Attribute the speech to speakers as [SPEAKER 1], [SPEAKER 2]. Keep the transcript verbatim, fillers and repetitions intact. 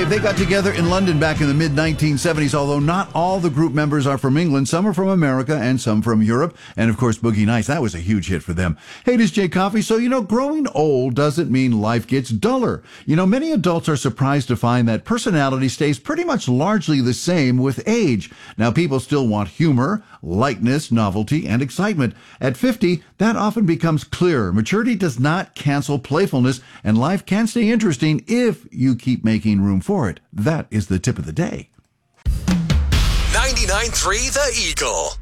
[SPEAKER 1] Wave, they got together in London back in the mid nineteen seventies, although not all the group members are from England. Some are from America and some from Europe. And, of course, Boogie Nights, that was a huge hit for them. Hey, this is Jay Coffey. So, you know, growing old doesn't mean life gets duller. You know, many adults are surprised to find that personality stays pretty much largely the same with age. Now, people still want humor, lightness, novelty, and excitement. At fifty, that often becomes clearer. Maturity does not cancel playfulness, and life can stay interesting if you keep making room for it. That is the tip of the day.
[SPEAKER 2] ninety-nine point three The Eagle.